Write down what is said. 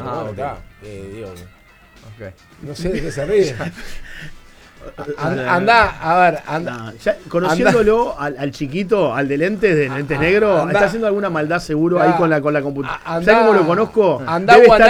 bueno, ok. está. Digo, Ok. no sé de qué se ríe. Andá, a ver, anda. Nah, ya, conociéndolo al chiquito, al de lentes negros, anda. está haciendo alguna maldad seguro ahí con la computadora. Andá, ¿Sabes cómo lo conozco? andá Debe Guaná. estar